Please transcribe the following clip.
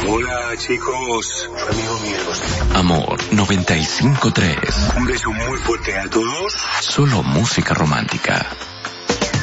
Hola, chicos. Soy amigo mío. Amor 95.3. Un beso muy fuerte a todos. Solo música romántica.